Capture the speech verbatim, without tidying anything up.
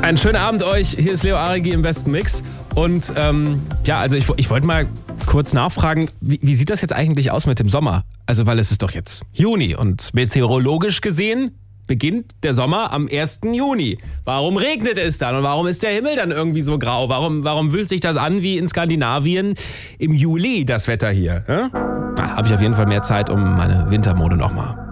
Einen schönen Abend euch. Hier ist Leo Arigi im Besten Mix. Und ähm, ja, also ich, ich wollte mal kurz nachfragen, wie, wie sieht das jetzt eigentlich aus mit dem Sommer? Also, weil es ist doch jetzt Juni und meteorologisch gesehen beginnt der Sommer am ersten Juni. Warum regnet es dann und warum ist der Himmel dann irgendwie so grau? Warum, warum fühlt sich das an wie in Skandinavien im Juli, das Wetter hier? Ja? Da habe ich auf jeden Fall mehr Zeit, um meine Wintermode nochmal